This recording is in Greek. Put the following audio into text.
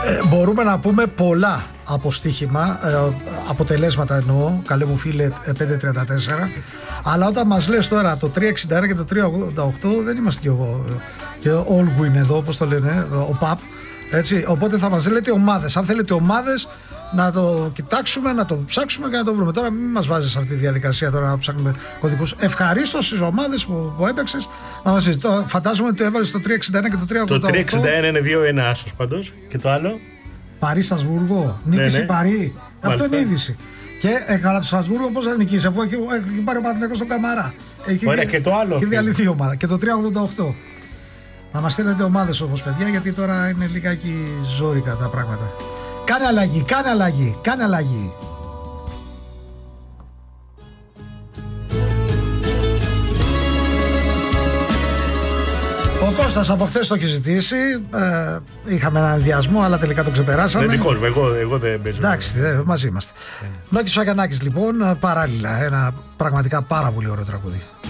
Μπορούμε να πούμε πολλά από στοίχημα, αποτελέσματα εννοώ, καλέ μου φίλε 5.34, αλλά όταν μας λες τώρα το 3.61 και το 3.88 δεν είμαστε και all win εδώ, όπως το λένε, ο ΠΑΠ, έτσι, οπότε θα μας λέτε ομάδες, αν θέλετε ομάδες να το κοιτάξουμε, να το ψάξουμε και να το βρούμε. Τώρα μην μας βάζεις σε αυτή τη διαδικασία τώρα να ψάχνουμε κωδικούς. Ευχαρίστως στις ομάδες που έπαιξες να μας πεις. Φαντάζομαι ότι το έβαλες το 3.61 και το 3.88. Το 3.61 είναι 2-1 άσος πάντως. Και το άλλο? Παρί Στρασβούργο. Νίκησε η Παρί. Αυτό είναι είδηση. Και καλά το Στρασβούργο πώς θα νικήσει, αφού έχει πάρει ο Παναθηναϊκός στον Καμαρά. Ωραία, και το άλλο. Έχει διαλυθεί η ομάδα. Και το 3.88. Να μας στέλνετε ομάδες όμως, παιδιά, γιατί τώρα είναι λιγάκι ζόρικα τα πράγματα. Κάνε αλλαγή, κάνε αλλαγή, κάνε αλλαγή. Ο Κώστας από χθες το έχει ζητήσει. Είχαμε έναν ενδιασμό, αλλά τελικά το ξεπεράσαμε. Δεν δικός μου, εγώ δεν παίζω. Εντάξει, μαζί είμαστε. Νόκης Φαγιανάκης λοιπόν, παράλληλα. Ένα πραγματικά πάρα πολύ ωραίο τραγούδι.